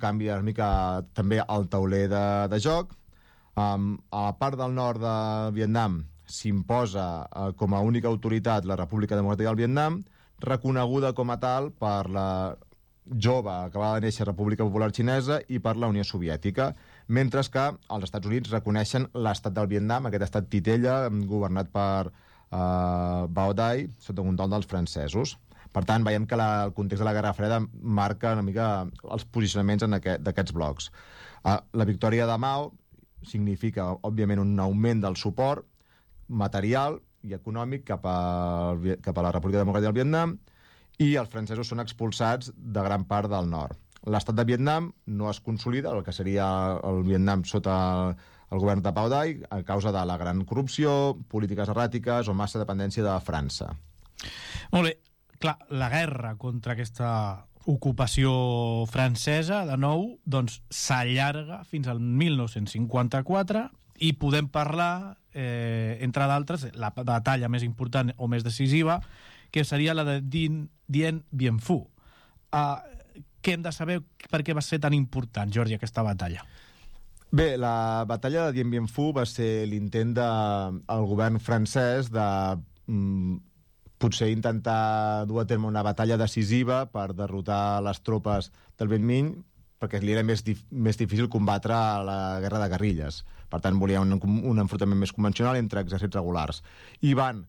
canvia una mica també el tauler de joc. A la part del nord de Vietnam s'imposa com a única autoritat la República Democràtica del Vietnam, reconeguda com a tal per la jove acabada de néixer República Popular Xinesa i per la Unió Soviètica, mentre que els Estats Units reconeixen l'estat del Vietnam, aquest estat titella governat per Bao Dai sota control dels francesos. Per tant, veiem que el context de la Guerra Freda marca una mica els posicionaments d'aquests blocs. La victòria de Mao significa, òbviament, un augment del suport material i econòmic cap a la República Democràtica del Vietnam, i els francesos són expulsats de gran part del nord. L'estat de Vietnam no es consolida, el que seria el Vietnam sota el govern de Bao Dai, a causa de la gran corrupció, polítiques erràtiques o massa dependència de França. Molt bé. Clar, la guerra contra aquesta ocupació francesa, de nou, doncs s'allarga fins al 1954 i podem parlar, entre d'altres, la batalla més important o més decisiva, que seria la de Dien Bien Phu. Què hem de saber per què va ser tan important, Jordi, aquesta batalla? Bé, la batalla de Dien Bien Phu va ser l'intent del govern francès de potser intentar dur a terme una batalla decisiva per derrotar les tropes del Viet Minh, perquè li era més difícil combatre la guerra de guerrilles. Per tant, volia un enfrontament més convencional entre exèrcits regulars. I van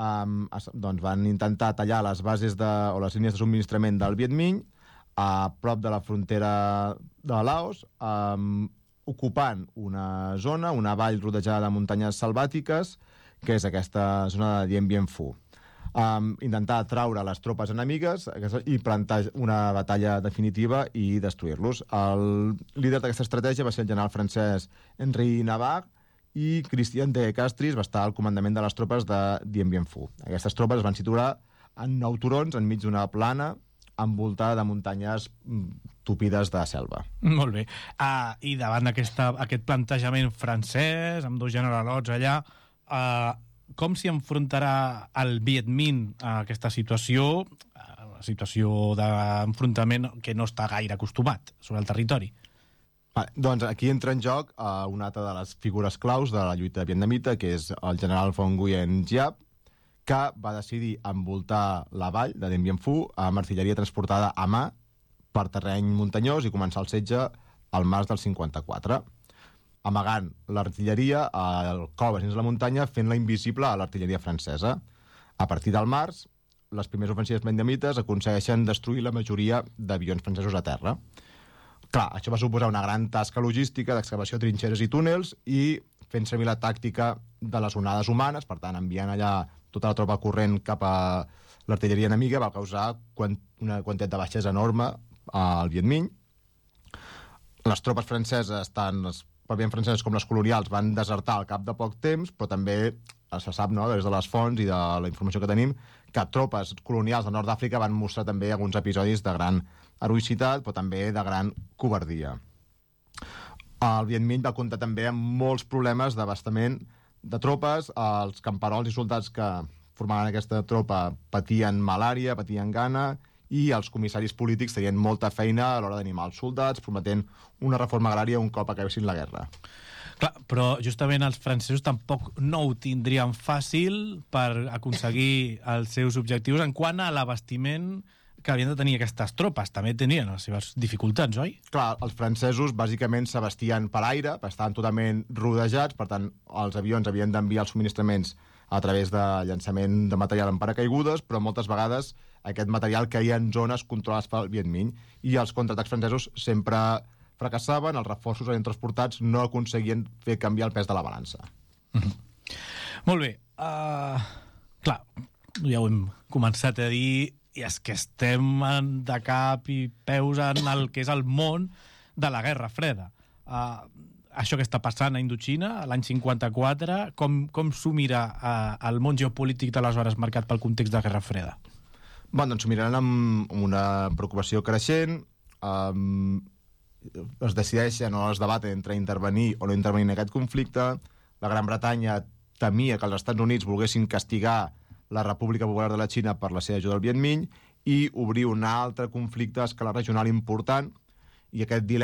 intentar tallar les bases o les línies de subministrament del Viet Minh a prop de la frontera de Laos, ocupant una zona, una vall rodejada de muntanyes selvàtiques, que és aquesta zona de Dien Bien Phu. Intentar atraure les tropes enemigues i plantar una batalla definitiva i destruir-los. El líder d'aquesta estratègia va ser el general francès Henri Navarre, i Christian de Castries va estar al comandament de les tropes de Dien Bien Phu. Aquestes tropes es van situar en 9 turons enmig d'una plana envoltada de muntanyes tupides de selva. Molt bé. I davant aquest plantejament francès, amb 2 generalots allà, com s'hi enfrontarà el Viet Minh a aquesta situació, una situació d'enfrontament que no està gaire acostumat sobre el territori? Doncs aquí entra en joc una altra de les figures claus de la lluita vietnamita, que és el general Von Nguyen Giap, que va decidir envoltar la vall de Dien Bien Phu amb artilleria transportada a mà per terreny muntanyós i començar el setge al març del 54, amagant l'artilleria al coves dins la muntanya, fent-la invisible a l'artilleria francesa. A partir del març, les primeres ofensives vietnamites aconsegueixen destruir la majoria d'avions francesos a terra. Clar, això va suposar una gran tasca logística d'excavació de trinxeres i túnels i fent servir la tàctica de les onades humanes, per tant, enviant allà tota la tropa corrent cap a l'artilleria enemiga, va causar una quantitat de baixes enorme al Viet Minh. Les tropes franceses, tant les pròpiament franceses com les colonials, van desertar al cap de poc temps, però també se sap, no, des de les fonts i de la informació que tenim, que tropes colonials del nord d'Àfrica van mostrar també alguns episodis de gran heroïcitat, però també de gran covardia. El Viet Minh va comptar també amb molts problemes d'abastament de tropes. Els camperols i soldats que formaven aquesta tropa patien malària, patien gana, i els comissaris polítics tenien molta feina a l'hora d'animar els soldats, prometent una reforma agrària un cop acabessin la guerra. Clar, però justament els francesos tampoc no ho tindrien fàcil per aconseguir els seus objectius en quant a l'abastiment que havien de tenir aquestes tropes. També tenien les seves dificultats, oi? Clar, els francesos bàsicament s'abastien per aire, estaven totalment rodejats, per tant, els avions havien d'enviar els subministraments a través de llançament de material en paracaigudes, però moltes vegades aquest material caia en zones controlades pel Viet Minh, i els contraatacs francesos sempre fracassaven, els reforços eren transportats, no aconseguien fer canviar el pes de la balança. Molt bé. Clar, ja ho hem començat a dir, i és que estem de cap i peus en el que és el món de la Guerra Freda. Això que està passant a Indoxina, l'any 54, com s'ho mira el món geopolític d'aleshores marcat pel context de Guerra Freda? Bon, doncs s'ho miraran amb una preocupació creixent, es decideixen o es debaten entre intervenir o no intervenir en aquest conflicte. La Gran Bretanya temia que els Estats Units volguessin castigar la República Popular de la Xina per la seva ajuda al Viet Minh i obrir un altre conflicte a escala regional important, i aquest dilema